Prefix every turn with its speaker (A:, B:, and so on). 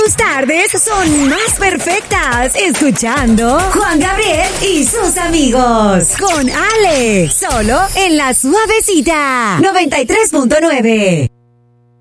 A: tus tardes son más perfectas escuchando Juan Gabriel y sus amigos con Ale, solo en La Suavecita 93.9.